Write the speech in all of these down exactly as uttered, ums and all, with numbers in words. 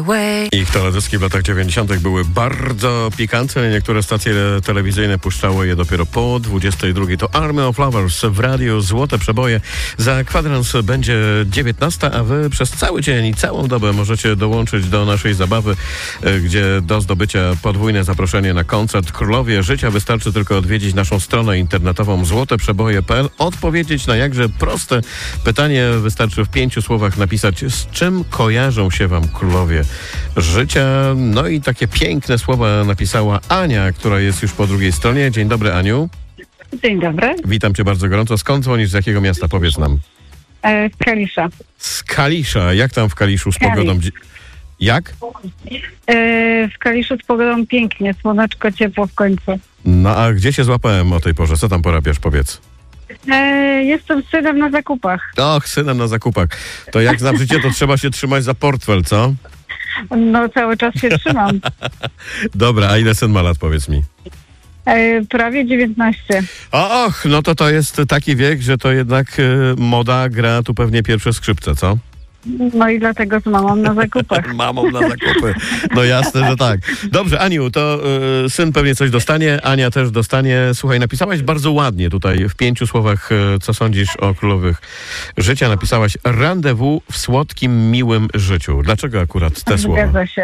Ich teledyski w latach dziewięćdziesiątych były bardzo pikantne. Niektóre stacje telewizyjne puszczały je dopiero po dwudziestej drugiej. To Army of Lovers w radiu Złote Przeboje. Za kwadrans będzie dziewiętnasta, a wy przez cały dzień i całą dobę możecie dołączyć do naszej zabawy, gdzie do zdobycia podwójne zaproszenie na koncert Królowie Życia. Wystarczy tylko odwiedzić naszą stronę internetową złote przeboje kropka p l, odpowiedzieć na jakże proste pytanie. Wystarczy w pięciu słowach napisać, z czym kojarzą się wam Królowie Życia. No i takie piękne słowa napisała Ania, która jest już po drugiej stronie. Dzień dobry, Aniu. Dzień dobry. Witam cię bardzo gorąco. Skąd dzwonisz, z jakiego miasta? Powiedz nam. E, z Kalisza. Z Kalisza. Jak tam w Kaliszu z Kalisz. pogodą? Jak? E, w Kaliszu z pogodą pięknie, słoneczko, ciepło w końcu. No a gdzie się złapałem o tej porze? Co tam porabiasz, powiedz? E, jestem z synem na zakupach. Och, synem na zakupach. To jak znam życie, to trzeba się trzymać za portfel, co? No cały czas się trzymam. Dobra, a ile syn ma lat, powiedz mi? E, prawie dziewiętnaście. O, och, no to to jest taki wiek, że to jednak y, moda gra tu pewnie pierwsze skrzypce, co? No i dlatego z mamą na zakupach. Mamą na zakupy. No jasne, że tak. Dobrze, Aniu, to y, syn pewnie coś dostanie, Ania też dostanie. Słuchaj, napisałaś bardzo ładnie tutaj w pięciu słowach, y, co sądzisz o Królowych Życia. Napisałaś rendezvous w słodkim, miłym życiu. Dlaczego akurat te słowa? Zgadza się.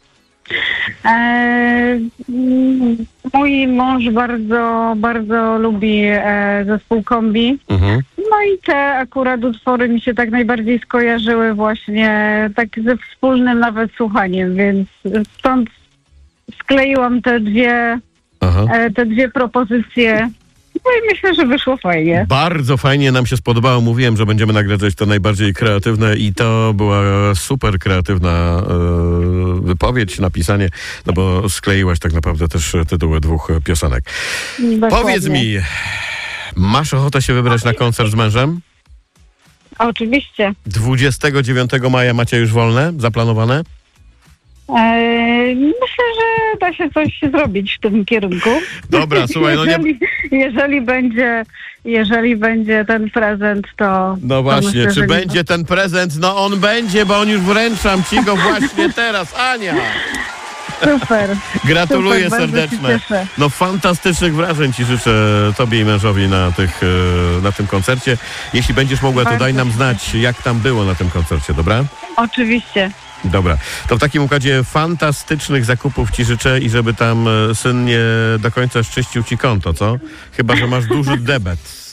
E, mój mąż bardzo, bardzo lubi e, zespół Kombi. Mhm. No i te akurat utwory mi się tak najbardziej skojarzyły właśnie tak ze wspólnym nawet słuchaniem, więc stąd skleiłam te dwie, Aha. e, te dwie propozycje. No i myślę, że wyszło fajnie. Bardzo fajnie nam się spodobało. Mówiłem, że będziemy nagradzać to najbardziej kreatywne i to była super kreatywna e, wypowiedź, napisanie, no bo skleiłaś tak naprawdę też tytuły dwóch piosenek. Dokładnie. Powiedz mi, masz ochotę się wybrać na koncert z mężem? Oczywiście. dwudziestego dziewiątego maja macie już wolne, zaplanowane? E, myślę, że da się coś zrobić w tym kierunku. Dobra, słuchaj, no nie... jeżeli, jeżeli będzie, jeżeli będzie ten prezent, to... No to właśnie, myślę, czy że będzie nie. ten prezent? No on będzie, bo on już wręczam ci go właśnie teraz, Ania! Super. Gratuluję Super, bardzo się serdecznie. cieszę. No fantastycznych wrażeń ci życzę, tobie i mężowi na, tych, e, na tym koncercie. Jeśli będziesz mogła, to Bardzo daj nam się znać, jak tam było na tym koncercie, dobra? Oczywiście. Dobra. To w takim układzie fantastycznych zakupów ci życzę i żeby tam e, syn nie do końca szczyścił ci konto, co? Chyba że masz duży debet.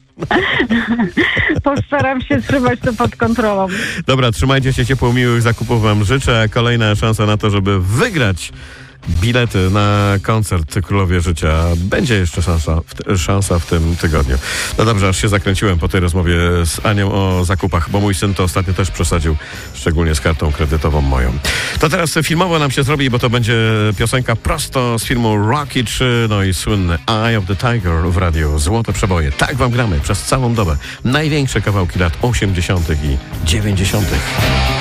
Postaram się trzymać to pod kontrolą. Dobra, trzymajcie się ciepło, miłych zakupów wam życzę. Kolejna szansa na to, żeby wygrać bilety na koncert Królowie Życia. Będzie jeszcze szansa w, szansa w tym tygodniu. No dobrze, aż się zakręciłem po tej rozmowie z Anią o zakupach, bo mój syn to ostatnio też przesadził, szczególnie z kartą kredytową moją. To teraz filmowo nam się zrobi, bo to będzie piosenka prosto z filmu Rocky trzy, no i słynny Eye of the Tiger w radiu Złote Przeboje. Tak wam gramy przez całą dobę. Największe kawałki lat osiemdziesiątych i dziewięćdziesiątych.